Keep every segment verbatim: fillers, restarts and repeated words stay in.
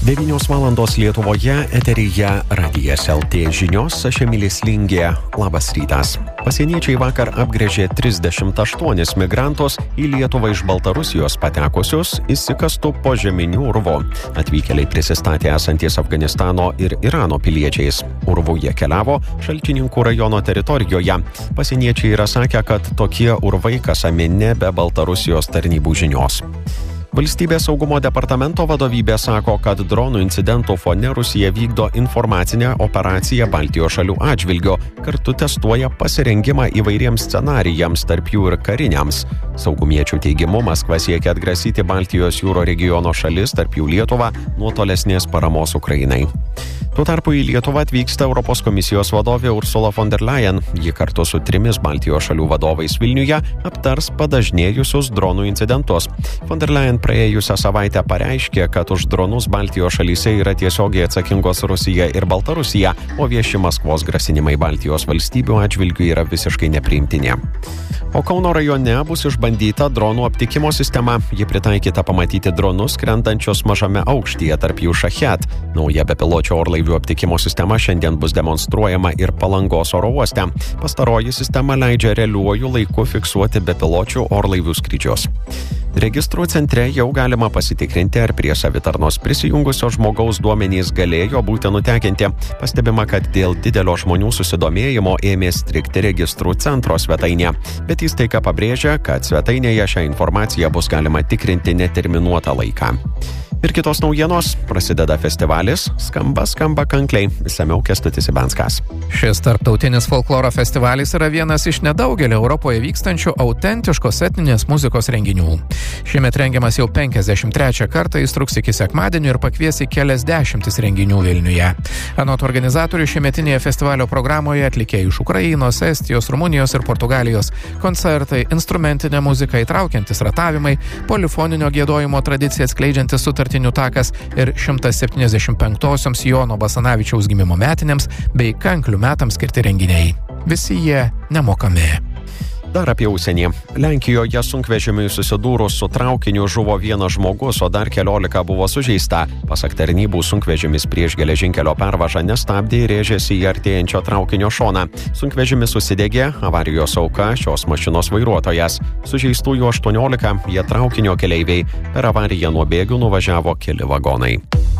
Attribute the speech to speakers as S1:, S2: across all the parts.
S1: devynios valandos Lietuvoje, eteryje Radijas L T žinios, aš Emilis Lingė. Labas rytas. Pasieniečiai vakar apgręžė trisdešimt aštuonis migrantus į Lietuvą iš Baltarusijos patekusius įsikastų požeminiu urvu. Atvykėliai prisistatė esantys Afganistano ir Irano piliečiais. Urvu jie keliavo Šalčininkų rajono teritorijoje. Pasieniečiai yra sakę, kad tokie urvai kasami ne be Baltarusijos tarnybų žinios. Valstybės saugumo departamento vadovybė sako, kad dronų incidentų fone Rusija vykdo informacinę operaciją Baltijos šalių atžvilgiu, kartu testuoja pasirengimą įvairiems scenarijams, tarp jų ir kariniams. Saugumiečių teigimu, Maskva siekia atgrasyti Baltijos jūro regiono šalis, tarp jų Lietuvą, nuo tolesnės paramos Ukrainai. Tuo tarpu į Lietuvą atvyksta Europos komisijos vadovė Ursula von der Leyen. Ji kartu su trimis Baltijos šalių vadovais Vilniuje aptars padažnėjusius dronų incidentus. Von der Leyen praėjusią savaitę pareiškė, kad už dronus Baltijos šalyse yra tiesiogiai atsakingos Rusija ir Baltarusija, o vieši Maskvos grasinimai Baltijos valstybių atžvilgiu yra visiškai nepriimtini. O Kauno rajone bus išbandyta dronų aptikimo sistema. Ji pritaikyta pamatyti dronus krentančius mažame aukštyje, tarp jų Šachet. Nauja bepiločio orlaivių aptikimo sistema šiandien bus demonstruojama ir Palangos oro uoste. Pastaroji sistema leidžia realiuoju laiku fiksuoti bepiločių orlaivių skrydžius. Registrų centre jau galima pasitikrinti, ar prie savitarnos prisijungusio žmogaus duomenys galėjo būti nutekinti. Pastebima, kad dėl didelio žmonių susidomėjimo ėmė strigti registrų centro svetainė. Bet įstaiga pabrėžia, kad svetainėje šią informaciją bus galima tikrinti neterminuotą laiką. Ir kitos naujienos, prasideda festivalis Skamba, skamba kankliai. Išsamiau Kęstutis Ibenskas.
S2: Šis tarptautinis folkloro festivalis yra vienas iš nedaugelio Europoje vykstančių autentiškos etninės muzikos renginių. Šiemet rengiamas jau penkiasdešimt trečią kartą, jis truks iki sekmadienio ir pakvies į kelias dešimtis renginių Vilniuje. Anot organizatorių, šiemetinėje festivalio programoje atlikėjai iš Ukrainos, Estijos, Rumunijos ir Portugalijos, koncertai, instrumentinė muzika, įtraukiantis ratavimai, polifoninio giedojimo tradiciją atskleidžiantis sutartinių takas ir šimtas septyniasdešimt penktosioms Jono Basanavičiaus gimimo metinėms bei kanklių metams skirti renginiai. Visi jie nemokami.
S1: Dar apie užsienį. Lenkijoje sunkvežimiui susidūrus su traukiniu žuvo vienas žmogus, o dar keliolika buvo sužeista. Pasak tarnybų, sunkvežimis prieš geležinkelio pervažą nestabdė ir rėžėsi į artėjančio traukinio šoną. Sunkvežimis susidegė, avarijos auka šios mašinos vairuotojas. Sužeistųjų aštuoniolika, jie traukinio keleiviai. Per avariją nuo bėgių nuvažiavo keli vagonai.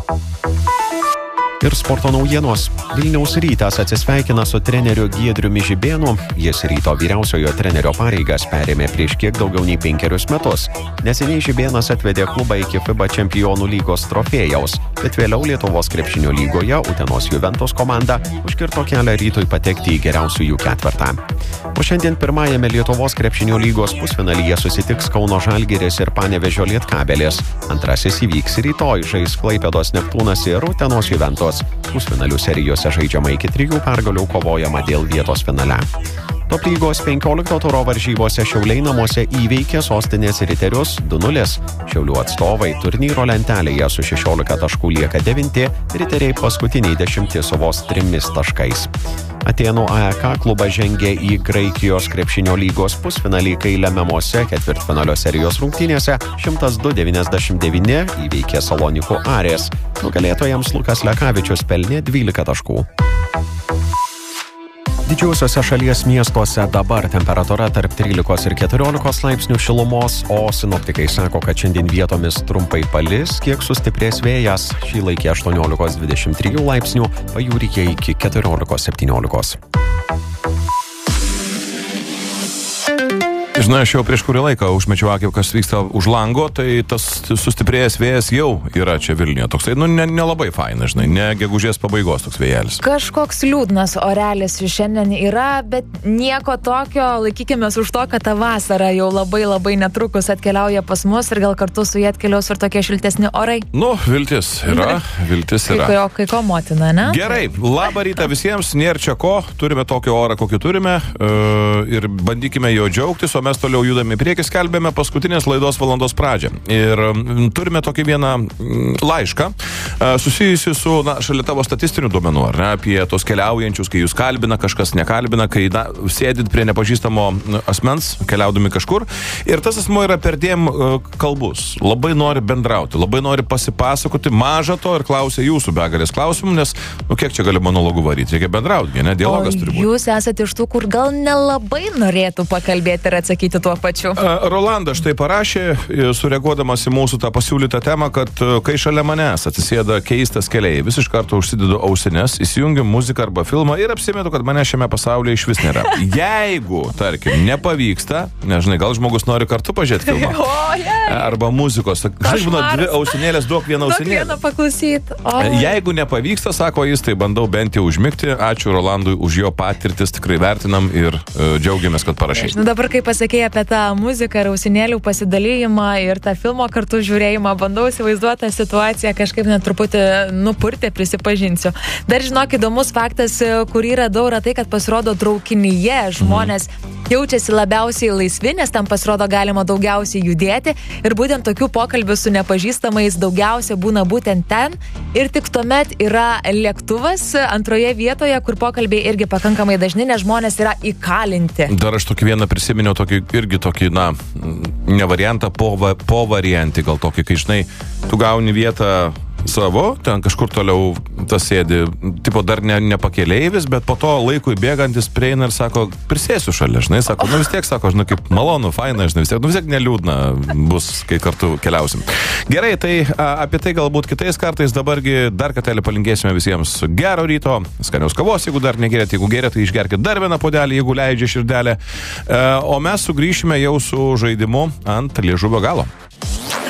S1: Ir sporto naujienos. Vilniaus Rytas atsisveikina su treneriu Giedriumi Žibėnu. Jis Ryto vyriausiojo trenerio pareigas perėmė prieš kiek daugiau nei penkerius metus. Neseniai Žibėnas atvedė klubą iki FIBA čempionų lygos trofėjaus, bet vėliau Lietuvos krepšinio lygoje Utenos Juventus komanda užkirto kelią Rytui patekti į geriausiųjų ketvertą. O šiandien pirmajame Lietuvos krepšinio lygos pusfinalyje susitiks Kauno Žalgiris ir Panevėžio Lietkabelis. Antrasis įvyks rytoj, žais Klaipėdos Neptūnas ir Utenos Juventus. Pusfinalių serijose žaidžiama iki trijų pergalių, kovojama dėl vietos finale. Top lygos penkiolikto turo varžybose Šiauliai namuose įveikė sostinės Riterius du nulis. Šiaulių atstovai turnyro lentelėje su šešiolika taškų lieka devinti, Riteriai paskutiniai dešimti su vos trimis taškais. Atėnų A E K klubas žengė į Graikijos krepšinio lygos pusfinalį, kai lemiamose ketvirtfinalio serijos rungtynėse šimtas du devyniasdešimt devyni įveikė Salonikų Arės. Nugalėtojams Lukas Lekavičius pelnė dvylika taškų. Didžiausiuose šalies miestuose dabar temperatūra tarp trylikos ir keturiolikos laipsnių šilumos, o sinoptikai sako, kad šiandien vietomis trumpai palis, kiek sustiprės vėjas, šį laikį aštuoniolikos dvidešimt trijų laipsnių, pajūryje iki keturiolikos septyniolikos.
S3: Žinai, aš jau prieš kurį laiką užmečiau akį, kas vyksta už lango, tai tas sustiprėjęs vėjas jau yra čia Vilniuje. Toksai, nu, nelabai ne faina, žinai, ne gegužės pabaigos toks vėjelis.
S4: Kažkoks liūdnas orelis šiandien yra, bet nieko tokio, laikykimės už to, kad ta vasara jau labai labai netrukus atkeliauja pas mus ir gal kartu su jie atkeliaus ir tokie šiltesni orai.
S3: Nu, viltis yra, viltis yra.
S4: Kai ko, kai ko motina, ne?
S3: Gerai, labą rytą visiems, nėra čia ko, turime tokį orą, kokį turime, ir bandykime jo džiaugtis, o mes mes toliau judame į priekį, skelbėme paskutinės laidos valandos pradžią. Ir turime tokį vieną laišką susijusi su, na, šalia tavo statistinių duomenų, ar ne, apie tos keliaujančius, kai jūs kalbina, kažkas nekalbina, kai, na, sėdit prie nepažįstamo asmens, keliaudami kažkur. Ir tas asmuo yra perdėm kalbus, labai nori bendrauti, labai nori pasipasakoti, maža to ir klausia jūsų begalės klausimų, nes, nu, kiek čia gali monologų varyti, reikia bendrauti, ne, dialogas turi būti.
S4: Jūs esate iš tų, kur gal nelabai norėtų pakalbėti ir atsakyti tuo pačiu.
S3: Rolandas štai parašė, sureaguodamas į mūsų tą pasiūlytą temą, kad kai šalia manęs atsisėda keistas keleivis, iš karto užsidedu ausines, įsijungiu muziką arba filmą ir apsimetu, kad mane šiame pasaulyje iš vis nėra. Jeigu, tarkim, nepavyksta, nežinai, gal žmogus nori kartu pažiūrėti filmą. O, arba muzikos. Žinai, būna dvi ausinėlės, duok vieną ausinėlę.
S4: Duok vieną paklausyt. O.
S3: Jeigu nepavyksta, sako jis, tai bandau bent jau užmigti. Ačiū Rolandui už jo patirtis, tikrai vertinam ir uh, džiaugiamės, kad parašai.
S4: Nu, dabar, kai pasakėjai apie tą muziką ir ausinėlių pasidalijimą ir tą filmo kartu žiūrėjimą, bandau įsivaizduoti tą situaciją, kažkaip net truputį nupurtė, prisipažinsiu. Dar žinok, įdomus faktas, kurį radau, yra tai, kad pasirodo traukinyje žmonės mm. jaučiasi labiausiai laisvi, nes tam pasirodo galima daugiausiai judėti ir būtent tokių pokalbių su nepažįstamais daugiausia būna būtent ten ir tik tuomet yra lėktuvas antroje vietoje, kur pokalbiai irgi pakankamai dažni, nes žmonės yra įkalinti.
S3: Dar aš tokį vieną prisiminiau, tokį, irgi tokį, na, ne variantą, po, po variantį, gal tokį, kai, žinai, tu gauni vietą savo, ten kažkur toliau tas sėdi, tipo dar ne, ne pakeleivis, bet po to laikui bėgantis prieina ir sako, prisėsiu šalia, žinai, sako, nu vis tiek, sako, žinai, kaip malonu, faina, žinai, vis tiek, nu vis tiek neliūdna bus, kai kartu keliausim. Gerai, tai a, apie tai galbūt kitais kartais, dabargi dar kartelį palinkėsime visiems gero ryto, skaniaus kavos, jeigu dar negerėt, jeigu gerėt, tai išgerkit dar vieną puodelį, jeigu leidžia širdelė, e, o mes sugrįšime jau su žaidimu ant liežuvio galo.